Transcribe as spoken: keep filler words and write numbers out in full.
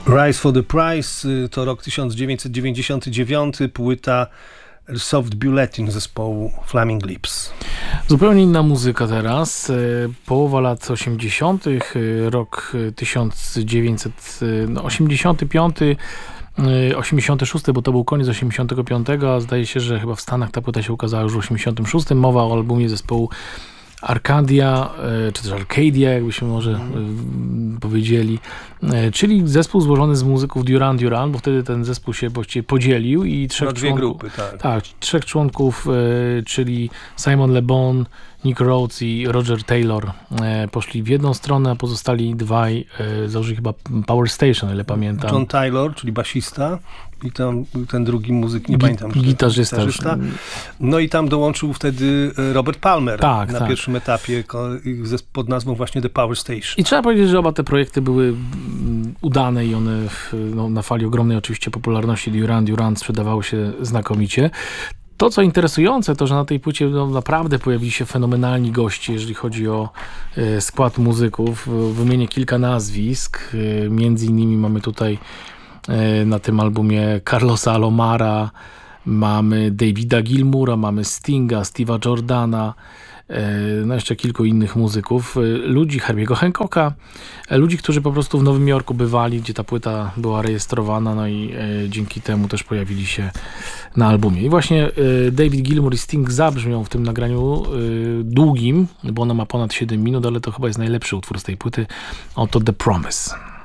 Rise for the Prize to rok tysiąc dziewięćset dziewięćdziesiąty dziewiąty, płyta Soft Bulletin zespołu Flaming Lips. Zupełnie inna muzyka teraz. Połowa lat osiemdziesiątych, rok tysiąc dziewięćset osiemdziesiąty piąty, osiemdziesiąty szósty, bo to był koniec osiemdziesiątego piątego, a zdaje się, że chyba w Stanach ta płyta się ukazała już w osiemdziesiątym szóstym. Mowa o albumie zespołu Arcadia, czy też Arcadia, jakbyśmy może mm. powiedzieli, czyli zespół złożony z muzyków Duran Duran, bo wtedy ten zespół się właściwie podzielił i trzech no, dwie członków, grupy, tak. tak, trzech członków, czyli Simon Le Bon, Nick Rhodes i Roger Taylor poszli w jedną stronę, a pozostali dwaj założyli chyba Power Station, ile pamiętam. John Taylor, czyli basista, i tam ten drugi muzyk, nie Gi- pamiętam. Gitarzysta. gitarzysta. No i tam dołączył wtedy Robert Palmer tak, na tak. pierwszym etapie pod nazwą właśnie The Power Station. I trzeba powiedzieć, że oba te projekty były udane i one no, na fali ogromnej oczywiście popularności Duran Duran sprzedawały się znakomicie. To, co interesujące, to, że na tej płycie no, naprawdę pojawili się fenomenalni goście, jeżeli chodzi o e, skład muzyków. Wymienię kilka nazwisk. E, między innymi mamy tutaj e, na tym albumie Carlosa Alomara, mamy Davida Gilmoura, mamy Stinga, Steve'a Jordana, no jeszcze kilku innych muzyków, ludzi, Herbiego Hancocka, ludzi, którzy po prostu w Nowym Jorku bywali, gdzie ta płyta była rejestrowana, no i e, dzięki temu też pojawili się na albumie. I właśnie e, David Gilmour i Sting zabrzmią w tym nagraniu e, długim, bo ono ma ponad siedem minut, ale to chyba jest najlepszy utwór z tej płyty. Oto The Promise.